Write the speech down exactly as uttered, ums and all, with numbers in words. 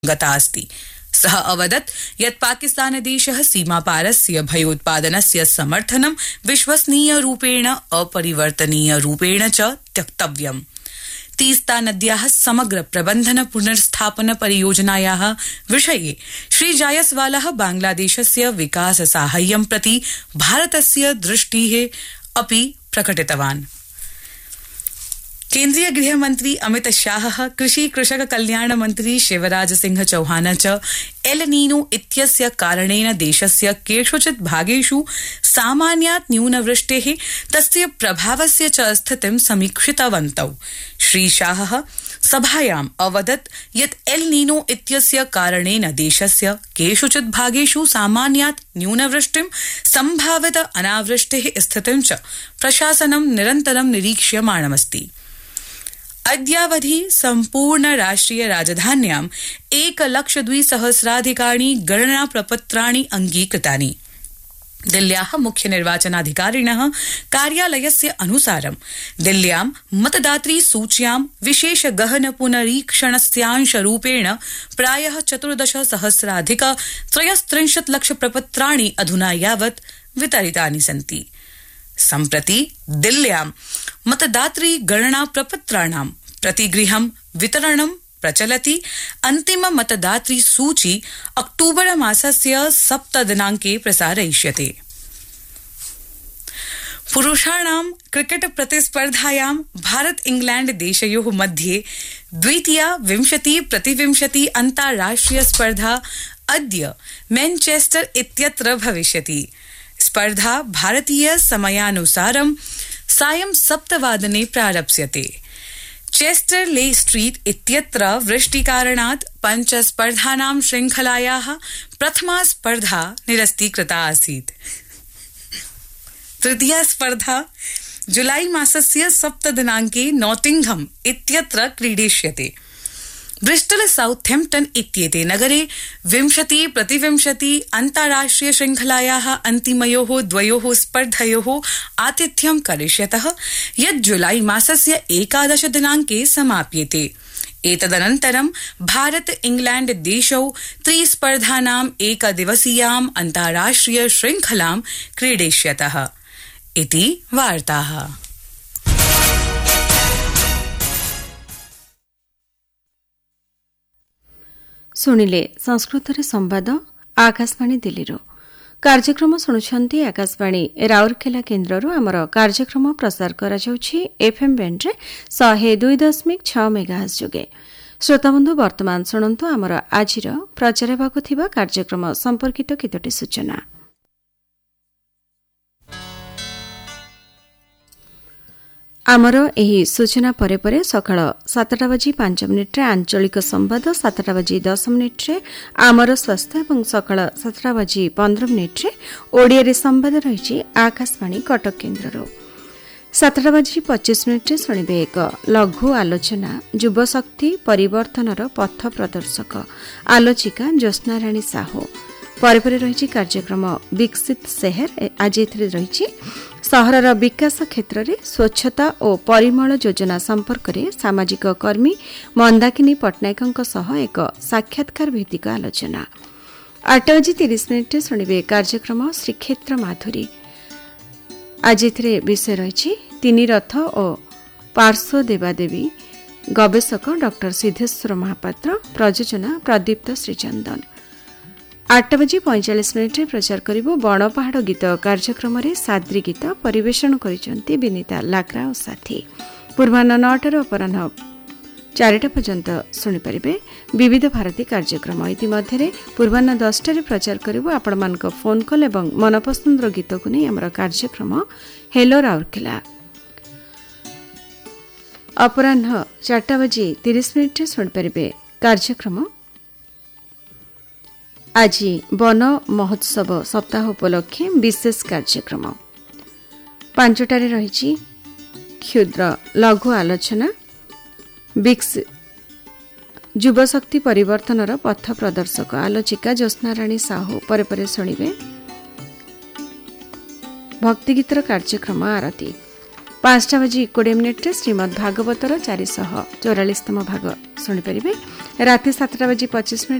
गता अस्ति। सः अवदत् यत् पाकिस्तानदेशः सीमापारस्य भयोत्पादनस्य समर्थनं विश्वसनीयरूपेण अपरिवर्तनीयरूपेण च त्यक्तव्यम्। तीस्ता नद्याः समग्र प्रबन्धन पुनर्स्थापन परियोजनायाः विषये श्री जायसवालः बांग्लादेशस्य विकास साहाय्यं प्रति भारतस्य दृष्टिः अपि प्रकटितवान्। केन्द्रीय गृहमन्त्री अमित शाहः कृषि कृषक कल्याण मन्त्री शिवराज सिंह चौहान च एल नीनो इत्यस्य कारणेन देशस्य केषुचित् भागेषु सामान्यात् न्यूनवृष्टेः तस्य प्रभावस्य च स्थितिं समीक्षितवन्तौ। श्री शाहः सभायाम् अवदत् यत् एल नीनो इत्यस्य कारणेन देशस्य केषुचित् भागेषु सामान्यात् न्यूनवृष्टिं सम्भावित अनावृष्टेः स्थितिं च प्रशासनं निरन्तरं निरीक्ष्यमाणमस्ति। अद्यावधि सम्पूर्ण राष्ट्रिय राजधान्याम् एकलक्ष द्विसहस्राधिकानि गणना प्रपत्राणि अङ्गीकृतानि। दिल्ल्याः मुख्य निर्वाचनाधिकारिणः कार्यालयस्य अनुसारं दिल्ल्यां मतदातृ सूच्यां विशेष गहन पुनरीक्षणस्यांशरूपेण प्रायः चतुर्दश सहस्राधिक त्रयस्त्रिंशत् लक्ष प्रपत्राणि अधुना यावत् वितरितानि सन्ति। सम्प्रति दिल्ल्यां मतदातृ गणना प्रपत्राणां प्रतिगृहं वितरणं प्रचलति। अन्तिम मतदातृ सूची अक्टूबर मासस्य सप्त दिनाङ्के प्रसारयिष्यते। पुरुषाणां क्रिकेट प्रतिस्पर्धायां भारत इंग्लैंड देशयोः मध्ये द्वितीया विंशति प्रतिविंशति अन्ताराष्ट्रिय स्पर्धा अद्य मैनचेस्टर इत्यत्र भविष्यति। स्पर्धा भारतीय समयानुसारं सायं सप्तवादने प्रारप्स्यते। चेस्टर ले स्ट्रीट इत्यत्र वृष्टिकारणात् पञ्च स्पर्धानां श्रृंखलायाः प्रथमा स्पर्धा निरस्तीकृता आसीत्। तृतीया स्पर्धा जुलाई मासस्य सप्त दिनाङ्के नॉटिंघम इत्यत्र क्रीडिष्यते। ब्रिस्टल साउथैम्प्टन इत्येते नगरे विंशति प्रतिविंशति अन्ताराष्ट्रिय श्रृंखलायाः अन्तिमयोः द्वयोः स्पर्धयोः आतिथ्यं करिष्यतः यत् जुलाई मासस्य एकादश दिनाङ्के समाप्येते। एतदनन्तरं भारत इंग्लैंड देशौ त्रिस्पर्धानाम् एकदिवसीयाम् अन्ताराष्ट्रिय श्रृंखलां क्रीडिष्यतः इति वार्ताः। शुणिले संस्कृत संवाद आकाशवाणी दिल्ली कार्यक्रम शुणुछंती आकाशवाणी राउरकेला केन्द्र आमर कार्यक्रम प्रसार करा जाउछि एफएम बैंड रे शहे दुई दशमिक छ मेगाहर्ट्ज जोगे। श्रोताबंधु वर्तमान शुणंतु आमर आजिर प्रचार हेबाकु थिबा कार्यक्रम संपर्कित केतोटी सूचना। आमर एही सूचना परे परे सकाळ सातटा बजी पांच मिनिट्रे आंचलिक संवाद, सातटा बजी दस मिनिट्रे आमर स्वास्थ्य एवं सकाळ सातटा बजी पंद्रह मिनिट्रे ओडियारे संवाद रही आकाशवाणी कटक केन्द्र। सातटा बजी पच्चीस मिनिट्रे शुणिबे एक लघु आलोचना युवशक्ति परिवर्तनर पथ प्रदर्शक आलोचिका ज्योत्स्नाराणी साहू। परे परे रही कार्यक्रम विकसित शहर। आज एथिरे रही सहरर विकास क्षेत्र में स्वच्छता और परिमल योजना संपर्क में सामाजिक कर्मी मंदाकिनी पट्टनायक एक साक्षात्कार भित्तिक आलोचना। आठ बजी तीस मिनिट शुणिबे कार्यक्रम श्रीक्षेत्र माधुरी। आज एथिरे विषय रही तीन रथ और पार्श्व देवादेवी। गवेषक डॉक्टर सिद्धेश्वर महापात्र, प्रयोजना प्रदीप्त श्रीचंदन। आठ बजी पैंचाश मिनिट प्रचार करिबो बणपहाड़ गीत कार्यक्रम रे साद्री गीत परिवेषण करिसंती विनीता लाकरा और साथी। पूर्वाह्न नौटार अपराह्न चारिटा पर्यंत शुणी पारिबे विविध भारती कार्यक्रम। इतिमध्ये पूर्वाह्न दसटार प्रचार करिबो आपण मानक फोन कॉल एवं मनपसंद गीत को नहीं आमर कार्यक्रम हेलो राउरकेला। अपराह्न चारटा बजी तीस मिनिट शुणी पारिबे कार्यक्रम आज वन महोत्सव सप्ताह उपलक्षे विशेष कार्यक्रम। पांचटारे रही क्षुद्र लघु आलोचना युवशक्ति परिवर्तनर पथ प्रदर्शक आलोचिका ज्योत्स्नाराणी साहू। परे परे शुणिबे भक्तिगीतर कार्यक्रम आरती। पांचटा बजी कोड़े मिनिट्रे श्रीमद भागवतर चारिशह चौरालीसतम भाग शुणिपारे। ରାତି ସାତଟା ବାଜି ପଚିଶ ମିନିଟ୍